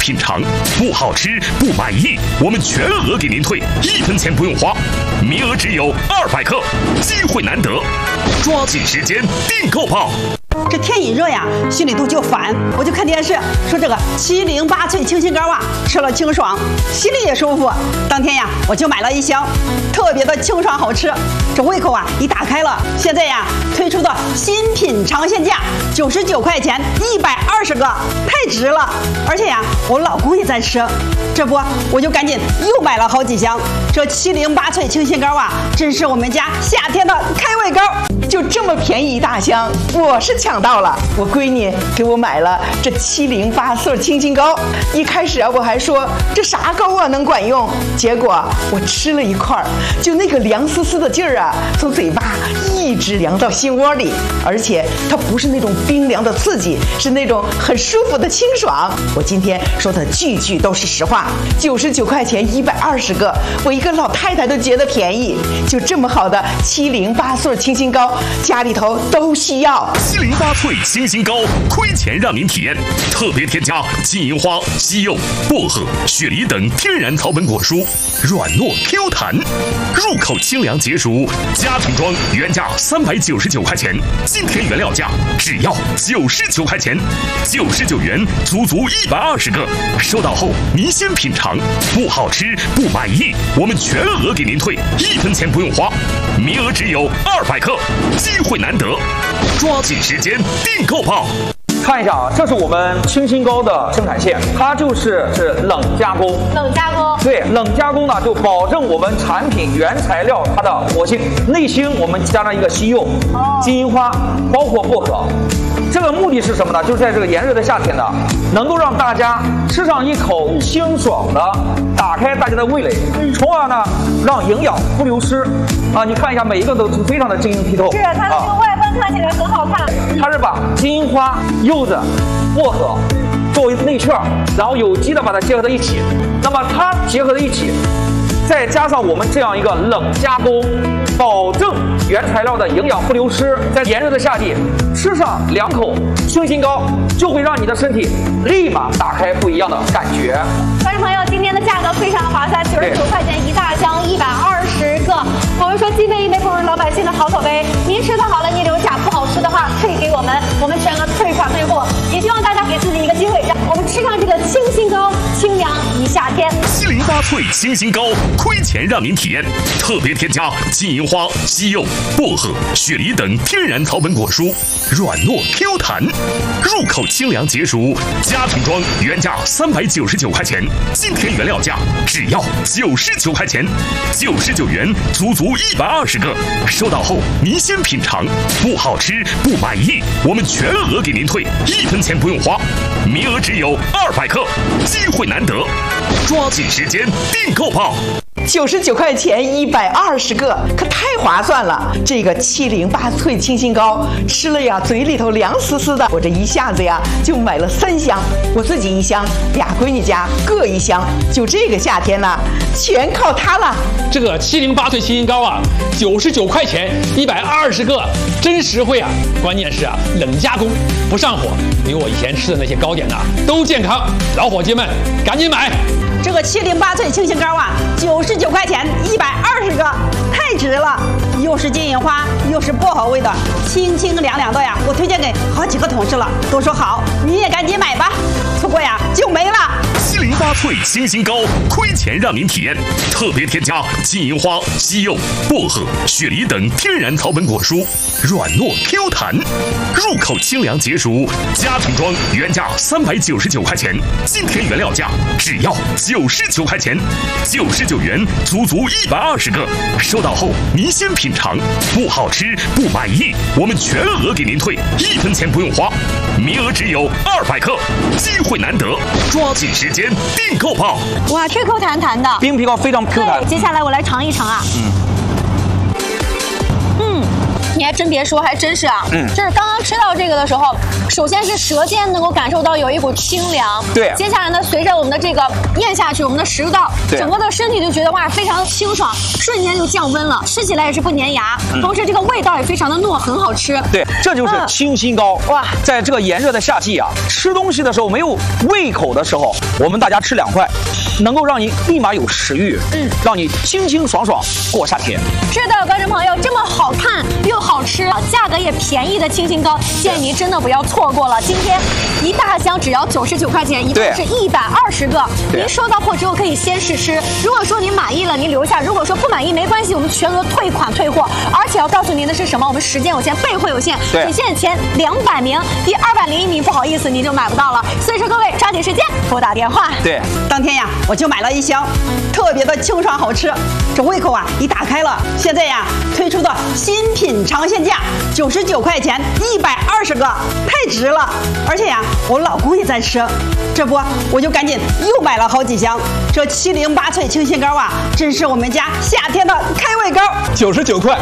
品尝，不好吃不满意，我们全额给您退，1分钱不用花，名额只有200克，机会难得，抓紧时间订购吧。 这天一热呀，心里头就烦，我就看电视，说这个708脆清心膏啊，吃了清爽，心里也舒服。当天呀，我就买了1箱，特别的清爽好吃，这胃口啊一打开了。现在呀，推出的新品尝鲜价，99块钱120个，太值了。而且呀，我老公也在吃，这不我就赶紧又买了好几箱。这708脆清心膏啊，真是我们家夏天的开胃膏。 就这么便宜1大箱，我是抢到了。我闺女给我买了这708色清心膏，一开始啊我还说这啥膏啊能管用，结果我吃了一块，就那个凉丝丝的劲儿啊，从嘴巴一直凉到心窝里，而且它不是那种冰凉的刺激，是那种很舒服的清爽。我今天说的句句都是实话，99块钱120个，我一个老太太都觉得便宜。就这么好的708色清心膏，家里头都需要。 708脆清心膏，亏钱让您体验，特别添加金银花、西柚、薄荷、雪梨等天然草本果蔬，软糯 Q 弹，入口清凉解暑。家庭装原价399块钱，今天原料价只要99块钱，99元足120个。收到后您先品尝，不好吃不满意，我们全额给您退，1分钱不用花，名额只有200克，机会难得，抓紧时间订购吧。 看一下啊，这是我们清心膏的生产线，它是冷加工。 冷加工。 对，冷加工呢，就保证我们产品原材料它的活性。内芯我们加上一个西柚、金银花，包括薄荷。这个目的是什么呢？就是在这个炎热的夏天呢，能够让大家吃上一口清爽的，打开大家的味蕾，从而呢让营养不流失。啊，你看一下，每一个都是非常的晶莹剔透。 是它的这个外观看起来很好看。 它是把金银花、柚子、薄荷作为内馅，然后有机的把它结合在一起。那么它结合在一起，再加上我们这样一个冷加工，保证原材料的营养不流失。在炎热的夏季，吃上2口清心膏，就会让你的身体立马打开不一样的感觉。 观众朋友，今天的价格非常划算，99块钱1大箱，120个。我们说既费一杯，不如老百姓的好口碑。您吃的好了，您留下；不好吃的话，退给我们，我们全额退款退货。也希望大家给自己一个机会，让我们吃上这个清心膏，清凉一夏天。 708脆清心膏，亏钱让您体验，特别添加金银花、西柚、薄荷、雪梨等天然草本果蔬，软糯 Q 弹，入口清凉解暑。家庭装原价399块钱，今天原料价只要99块钱，99元足120个。收到后您先品尝，不好吃不满意，我们全额给您退，1分钱不用花，名额只有200克，机会难得，抓紧时间订购吧。 99块钱120个，可太划算了！这个708脆清心膏吃了呀，嘴里头凉丝丝的。我这一下子呀就买了3箱，我自己1箱，俩闺女家各1箱。就这个夏天呢，全靠它了。 这个708脆清心膏啊，99块钱120个，真实惠啊！关键是啊，冷加工，不上火，比我以前吃的那些糕点啊都健康。老伙计们，赶紧买！ 这个708脆清心膏啊，99块钱120个，太值了！又是金银花，又是薄荷味的，清清凉凉的呀！我推荐给好几个同事了，都说好，你也赶紧买吧，错过呀就没了。 708脆清心膏，亏钱让您体验，特别添加金银花、西柚、薄荷、雪梨等天然草本果蔬，软糯 Q 弹，入口清凉解暑。家庭装原价399块钱，今天原料价只要99块钱，99元足120个。收到后您先品尝，不好吃不满意，我们全额给您退，1分钱不用花，名额只有200克，机会难得，抓紧时间订购吧。 哇，这口弹弹的， 冰皮膏非常 Q 弹。 接下来我来尝一尝啊。 你还真别说，还真是啊。就是刚刚吃到这个的时候，首先是舌尖能够感受到有一股清凉。 对。 接下来呢，随着我们的这个咽下去，我们的食道，整个的身体就觉得哇，非常的清爽，瞬间就降温了，吃起来也是不粘牙，同时这个味道也非常的糯，很好吃。 对，这就是清心膏。哇，在这个炎热的夏季啊，吃东西的时候没有胃口的时候，我们大家吃2块，能够让你立马有食欲，让你清清爽爽过夏天。 是的，观众朋友，这么好看又好吃，价格也便宜的清心膏，建议您真的不要错过了。今天一大箱只要99块钱，一共是120个。您收到货之后可以先试吃，如果说您满意了，您留下；如果说不满意，没关系，我们全额退款退货。而且要告诉您的是什么？我们时间有限，备货有限，只限前200名，第201名不好意思，您就买不到了。所以说各位抓紧时间拨打电话。 对， 当天呀，我就买了1箱，特别的清爽好吃，这胃口啊一打开了。现在呀推出的新品尝鲜价99块钱120个，太值了。而且呀，我老公也在吃，这不我就赶紧又买了好几箱。这708萃清心膏啊，真是我们家夏天的开胃膏。 99块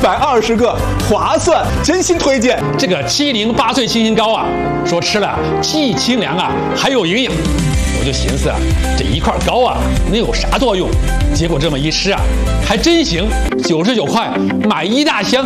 120个，划算，真心推荐。 这个708萃清心膏啊，说吃了既清凉啊，还有营养。我就寻思啊，这一块膏啊能有啥作用？结果这么一吃啊，还真行，99块买一大箱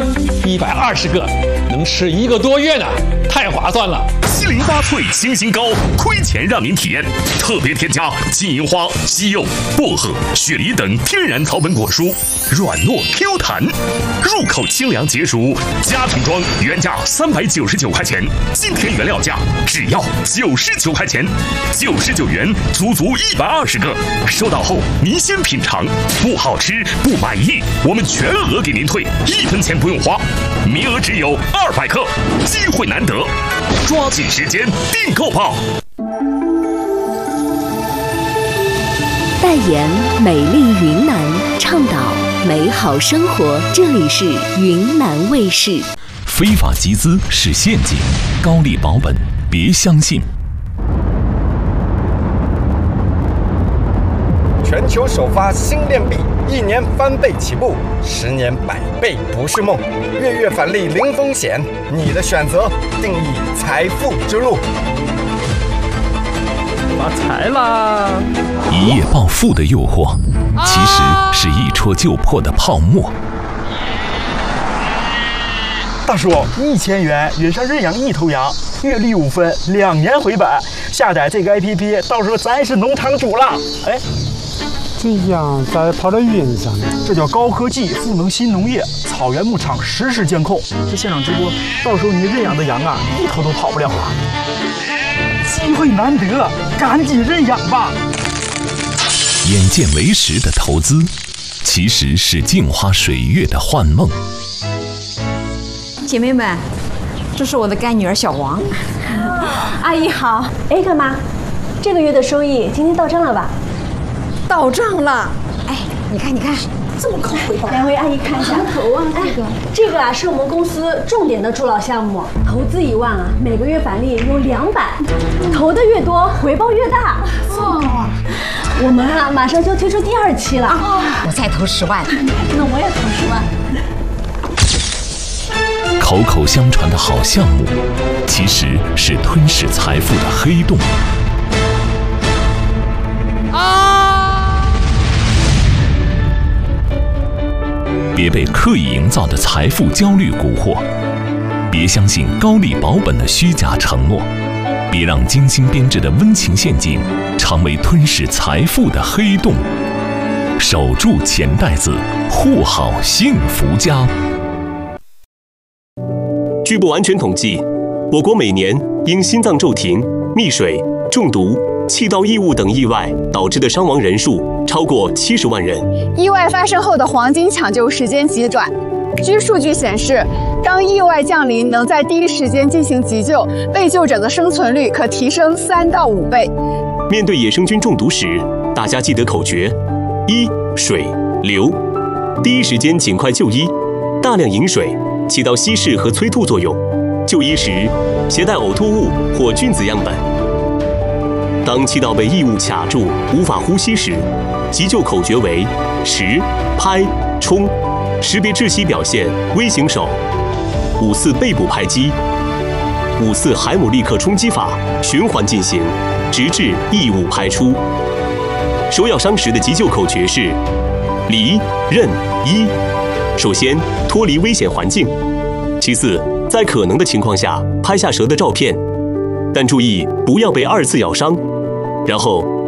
，120个，能吃1个多月呢，太划算了。 708萃清心膏，亏钱让您体验。特别添加金银花、西柚、薄荷、雪梨等天然草本果蔬，软糯 Q 弹，入口清凉解暑。家庭装原价399块钱，今天原料价只要99块钱，99元足足120个。收到后您先品尝，不好吃不满意，我们全额给您退，1分钱不用花。名额只有200克，机会难得，抓紧时间订购吧！ 代言美丽云南，倡导美好生活。这里是云南卫视。 非法集资是陷阱，高利保本别相信。 全球首发新恋币，1年翻倍起步，10年100倍不是梦。月月返利零风险，你的选择定义财富之路。 发财啦！ 一夜暴富的诱惑，其实是一戳就破的泡沫。 大叔，1000元约上认养1头羊，月利5分，2年回本。下载这个 APP， 到时候咱是农场主了。哎。 这羊咋跑到云上呢？ 这叫高科技赋能新农业，草原牧场实时监控。这现场直播，到时候你认养的羊啊，1头都跑不了了。机会难得，赶紧认养吧！ 眼见为实的投资，其实是镜花水月的幻梦。 姐妹们，这是我的干女儿小王。 阿姨好。哎，干妈，这个月的收益今天到账了吧？ 到账了，哎，你看，这么高回报。 两位阿姨看一下， 头啊， 这个啊是我们公司重点的助老项目，投资1万啊，每个月返利有200，投的越多，回报越大。哦，我们啊马上就推出第2期了， 我再投10万， 那我也投 10万。口口相传的好项目，其实是吞噬财富的黑洞。别被刻意营造的财富焦虑蛊惑，别相信高利保本的虚假承诺，别让精心编织的温情陷阱成为吞噬财富的黑洞。守住钱袋子，护好幸福家。 据不完全统计，我国每年因心脏骤停、溺水、中毒、气道异物等意外导致的伤亡人数超过70万人。 意外发生后的黄金抢救时间极短。据数据显示，当意外降临，能在第一时间进行急救，被救者的生存率可提升3到5倍。 面对野生菌中毒时，大家记得口诀：1、水、流，第一时间尽快就医。大量饮水起到稀释和催吐作用。就医时携带呕吐物或菌子样本。当气道被异物卡住，无法呼吸时，急救口诀为10、拍、冲。识别窒息表现，微型手 5次背部拍击，5次海姆立克冲击法循环进行，直至异物排出。手咬伤时的急救口诀是：离、任、一。首先脱离危险环境，其次在可能的情况下拍下蛇的照片，但注意不要被2次咬伤，然后